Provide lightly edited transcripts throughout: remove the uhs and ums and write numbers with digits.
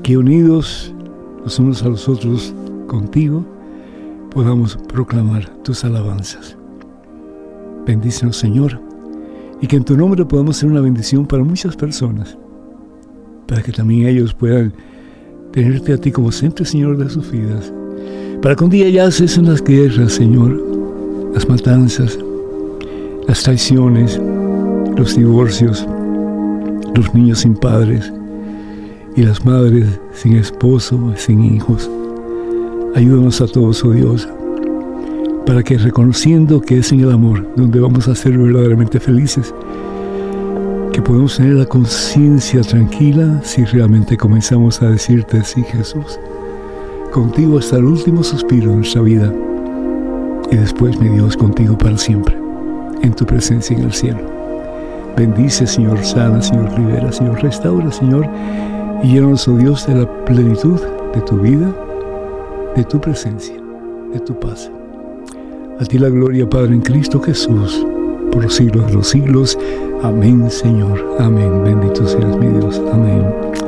que unidos los unos a los otros contigo, podamos proclamar tus alabanzas. Bendícenos, Señor, y que en tu nombre podamos ser una bendición para muchas personas, para que también ellos puedan tenerte a ti como siempre, Señor, de sus vidas, para que un día ya cesen las guerras, Señor, las matanzas, las traiciones, los divorcios, los niños sin padres y las madres sin esposo, sin hijos. Ayúdanos a todos, oh Dios, para que reconociendo que es en el amor donde vamos a ser verdaderamente felices, que podemos tener la conciencia tranquila si realmente comenzamos a decirte: sí, Jesús, contigo hasta el último suspiro de nuestra vida, y después, mi Dios, contigo para siempre, en tu presencia en el cielo. Bendice, Señor, sana, Señor, libera, Señor, restaura, Señor, y llénanos, oh Dios, de la plenitud de tu vida, de tu presencia, de tu paz. A ti la gloria, Padre, en Cristo Jesús, por los siglos de los siglos. Amén, Señor. Amén. Bendito seas, mi Dios. Amén.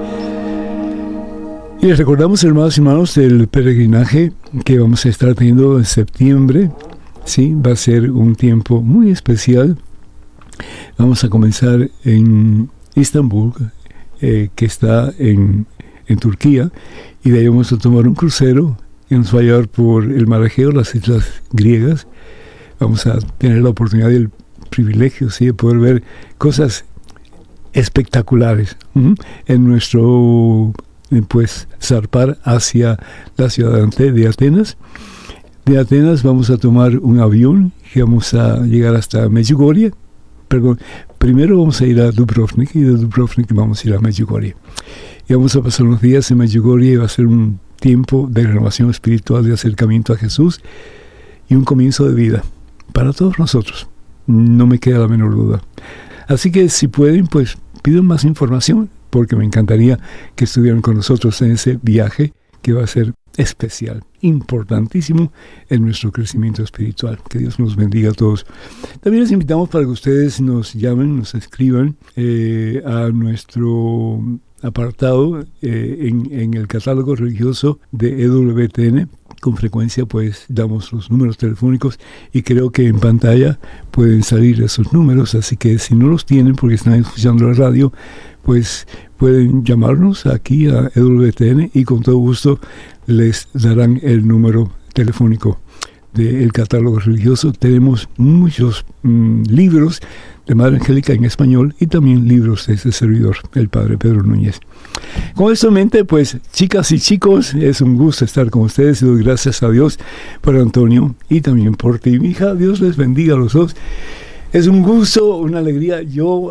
Y les recordamos, hermanos y hermanos, del peregrinaje que vamos a estar teniendo en septiembre. Sí, va a ser un tiempo muy especial. Vamos a comenzar en Estambul, que está en Turquía, y de ahí vamos a tomar un crucero que nos va a llevar por el mar Egeo, las islas griegas. Vamos a tener la oportunidad y el privilegio, sí, de poder ver cosas espectaculares en nuestro, pues, zarpar hacia la ciudad de Atenas. De Atenas vamos a tomar un avión que vamos a llegar hasta Medjugorje. Perdón, primero vamos a ir a Dubrovnik, y de Dubrovnik vamos a ir a Medjugorje. Y vamos a pasar unos días en Medjugorje, y va a ser un tiempo de renovación espiritual, de acercamiento a Jesús y un comienzo de vida para todos nosotros. No me queda la menor duda. Así que si pueden, pues pidan más información, porque me encantaría que estuvieran con nosotros en ese viaje que va a ser especial, importantísimo en nuestro crecimiento espiritual. Que Dios nos bendiga a todos. También les invitamos para que ustedes nos llamen, nos escriban a nuestro apartado en el catálogo religioso de EWTN. Con frecuencia, pues, damos los números telefónicos, y creo que en pantalla pueden salir esos números, así que si no los tienen porque están escuchando la radio, pues pueden llamarnos aquí a EWTN, y con todo gusto les darán el número telefónico del catálogo religioso. Tenemos muchos libros de Madre Angélica en español, y también libros de este servidor, el Padre Pedro Núñez. Con esto en mente, pues, chicas y chicos, es un gusto estar con ustedes, y doy gracias a Dios por Antonio y también por ti, mi hija. Dios les bendiga a los dos. Es un gusto, una alegría. Yo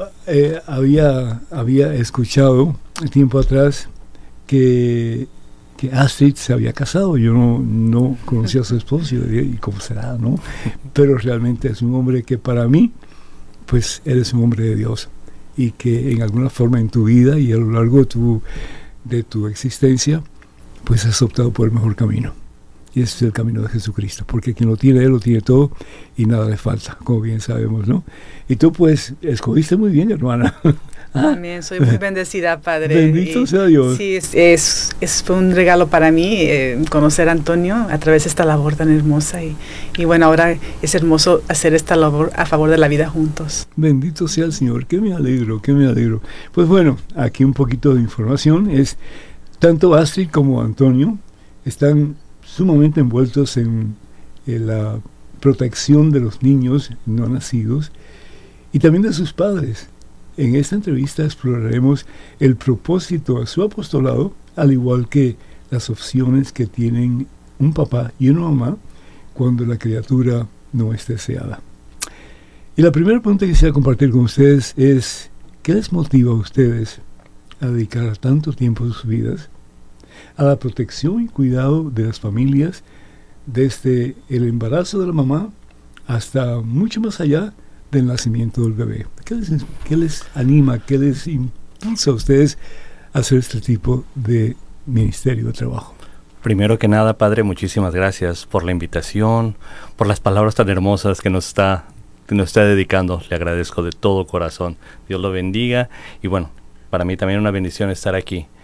había escuchado tiempo atrás que Astrid se había casado. Yo no conocía a su esposo, y cómo será, ¿no? Pero realmente es un hombre que para mí, pues, eres un hombre de Dios, y que en alguna forma en tu vida y a lo largo de tu existencia, pues has optado por el mejor camino. Y ese es el camino de Jesucristo, porque quien lo tiene, Él lo tiene todo y nada le falta, como bien sabemos, ¿no? Y tú, pues, escogiste muy bien, hermana. También soy muy bendecida, Padre. Bendito sea Dios. Sí, fue un regalo para mí conocer a Antonio a través de esta labor tan hermosa, y bueno, ahora es hermoso hacer esta labor a favor de la vida juntos. Bendito sea el Señor, que me alegro. Pues bueno, aquí un poquito de información. Es tanto Astrid como Antonio están sumamente envueltos en la protección de los niños no nacidos y también de sus padres. En esta entrevista exploraremos el propósito de su apostolado, al igual que las opciones que tienen un papá y una mamá cuando la criatura no es deseada. Y la primera pregunta que quisiera compartir con ustedes es: ¿qué les motiva a ustedes a dedicar tanto tiempo de sus vidas a la protección y cuidado de las familias, desde el embarazo de la mamá hasta mucho más allá del nacimiento del bebé? ¿Qué les anima, qué les impulsa a ustedes a hacer este tipo de ministerio, de trabajo? Primero que nada, Padre, muchísimas gracias por la invitación, por las palabras tan hermosas que nos está dedicando. Le agradezco de todo corazón. Dios lo bendiga. Y bueno, para mí también una bendición estar aquí